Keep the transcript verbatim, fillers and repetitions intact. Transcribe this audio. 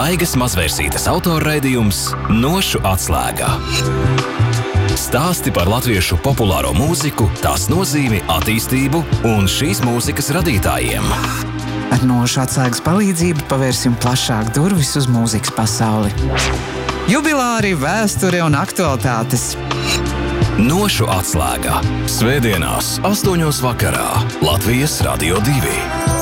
Daigas Mazvērsītes autorraidījums Nošu atslēga. Stāsti par latviešu populāro mūziku, tās nozīmi, attīstību un šīs mūzikas radītājiem. Ar Nošu atslēgas palīdzību pavērsim plašāk durvis uz mūzikas pasauli. Jubilāri, vēsture un aktualitātes. Nošu atslēga. Svētdienās astoņos vakarā Latvijas Radio divi.